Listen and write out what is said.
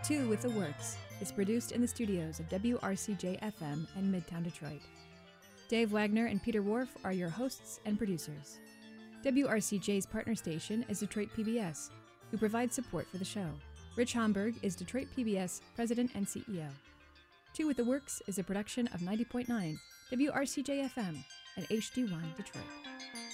Two with the Works is produced in the studios of WRCJ-FM in Midtown Detroit. Dave Wagner and Peter Wharf are your hosts and producers. WRCJ's partner station is Detroit PBS, who provides support for the show. Rich Homburg is Detroit PBS President and CEO. Two with the Works is a production of 90.9 WRCJ-FM and HD1 Detroit.